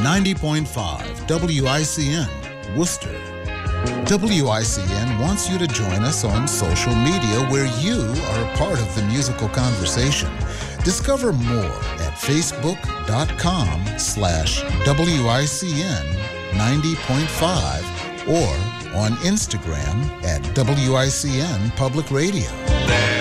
90.5 WICN, Worcester. WICN wants you to join us on social media where you are a part of the musical conversation. Discover more at facebook.com/WICN 90.5 or on Instagram at WICN Public Radio.